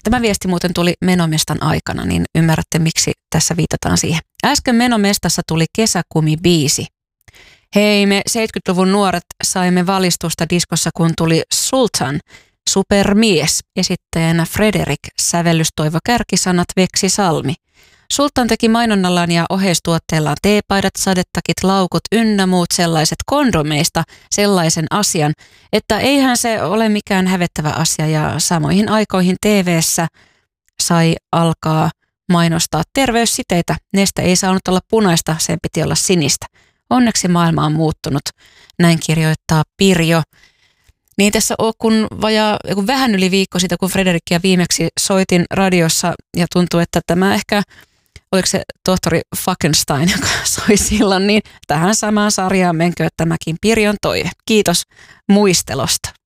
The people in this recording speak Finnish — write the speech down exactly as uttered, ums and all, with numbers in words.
Tämä viesti muuten tuli Menomestan aikana, niin ymmärrätte, miksi tässä viitataan siihen. Äsken Menomestassa tuli kesäkumibiisi. Hei, me seitsemänkymmentäluvun nuoret saimme valistusta diskossa, kun tuli Sultan, supermies, esittäjänä Frederick, sävellys Toivo Kärkisanat, Veksi Salmi. Sultan teki mainonnallaan ja oheistuotteellaan teepaidat, sadetakit, laukut ynnä muut sellaiset kondomeista sellaisen asian, että eihän se ole mikään hävettävä asia ja samoihin aikoihin T V:ssä sai alkaa mainostaa terveyssiteitä. Neste ei saanut olla punaista, sen piti olla sinistä. Onneksi maailma on muuttunut, näin kirjoittaa Pirjo. Niin tässä on, kun vajaa, kun vähän yli viikko siitä, kun Frederikkiä viimeksi soitin radiossa ja tuntuu, että tämä ehkä, oliko se tohtori Falkenstein, joka soi silloin, niin tähän samaan sarjaan menköön tämäkin Pirjon toive. Kiitos muistelosta.